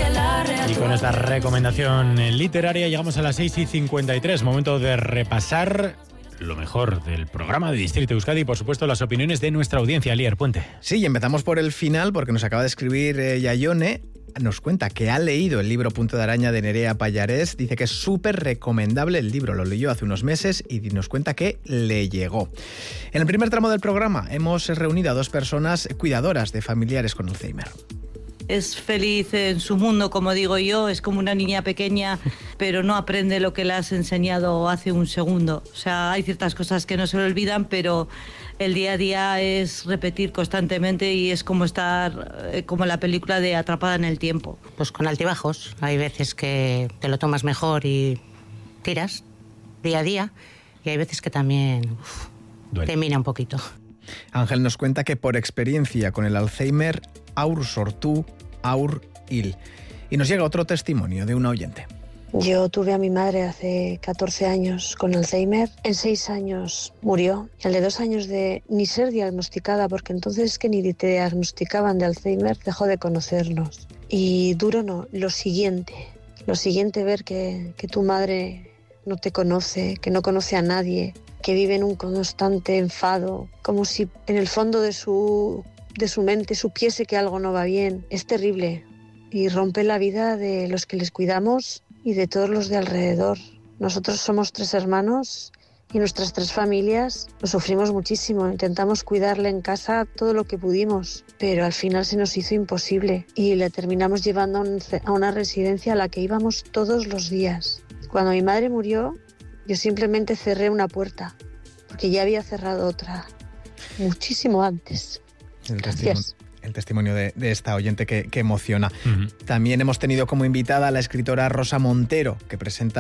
Y con esta recomendación literaria llegamos a las 6:53, momento de repasar lo mejor del programa de Distrito Euskadi y, por supuesto, las opiniones de nuestra audiencia. Alier Puente. Sí, y empezamos por el final porque nos acaba de escribir Yayone. Nos cuenta que ha leído el libro Punto de Araña de Nerea Pallarés. Dice que es súper recomendable el libro. Lo leyó hace unos meses y nos cuenta que le llegó. En el primer tramo del programa hemos reunido a 2 personas cuidadoras de familiares con Alzheimer. Es feliz en su mundo, como digo yo, es como una niña pequeña, pero no aprende lo que le has enseñado hace un segundo. O sea, hay ciertas cosas que no se le olvidan, pero el día a día es repetir constantemente y es como estar, como la película de Atrapada en el tiempo. Pues con altibajos, hay veces que te lo tomas mejor y tiras día a día, y hay veces que también te mina un poquito. Ángel nos cuenta que por experiencia con el Alzheimer, aur sortu, aur hil. Y nos llega otro testimonio de una oyente. Yo tuve a mi madre hace 14 años con Alzheimer. En 6 años murió. El de 2 años de ni ser diagnosticada, porque entonces que ni te diagnosticaban de Alzheimer, dejó de conocernos. Y duro no, lo siguiente ver que tu madre no te conoce, que no conoce a nadie, que vive en un constante enfado, como si en el fondo de su mente supiese que algo no va bien. Es terrible y rompe la vida de los que les cuidamos y de todos los de alrededor. Nosotros somos 3 hermanos y nuestras 3 familias lo sufrimos muchísimo. Intentamos cuidarle en casa todo lo que pudimos, pero al final se nos hizo imposible y le terminamos llevando a una residencia a la que íbamos todos los días. Cuando mi madre murió, yo simplemente cerré una puerta, porque ya había cerrado otra muchísimo antes. El testimonio de esta oyente que emociona. Uh-huh. También hemos tenido como invitada a la escritora Rosa Montero, que presenta